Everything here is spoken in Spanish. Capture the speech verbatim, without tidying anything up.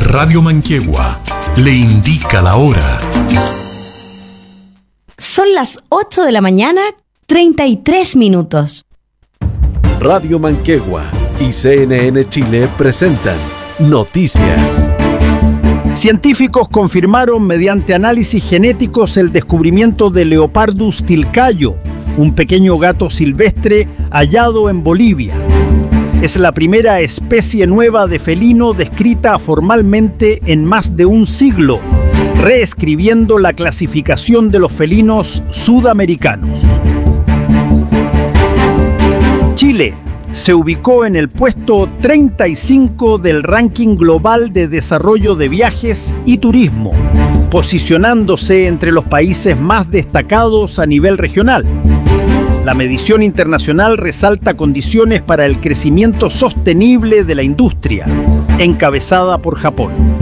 Radio Manquehue le indica la hora. Son las ocho de la mañana, treinta y tres minutos. Radio Manquehue y C N N Chile presentan Noticias. Científicos confirmaron mediante análisis genéticos el descubrimiento de Leopardus tilcayo, un pequeño gato silvestre hallado en Bolivia. Es la primera especie nueva de felino descrita formalmente en más de un siglo, reescribiendo la clasificación de los felinos sudamericanos. Chile se ubicó en el puesto treinta y cinco del ranking global de desarrollo de viajes y turismo, posicionándose entre los países más destacados a nivel regional. La medición internacional resalta condiciones para el crecimiento sostenible de la industria, encabezada por Japón.